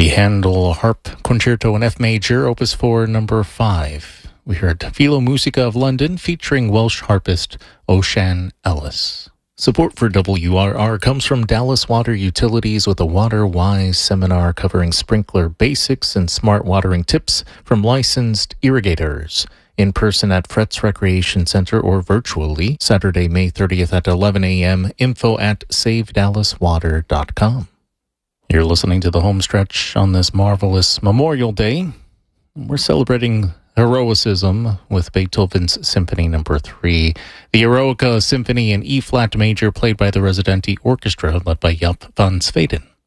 The Handel Harp Concerto in F Major, Opus 4, number 5. We heard Philo Musica of London featuring Welsh harpist O'Shan Ellis. Support for WRR comes from Dallas Water Utilities with a Water Wise seminar covering sprinkler basics and smart watering tips from licensed irrigators. In person at Fretz Recreation Center or virtually, Saturday, May 30th at 11 a.m. info@savedallaswater.com. You're listening to the home stretch on this marvelous Memorial Day. We're celebrating heroicism with Beethoven's Symphony No. 3, the Eroica Symphony in E-flat major played by the Residenti Orchestra led by Jaap van Zweden.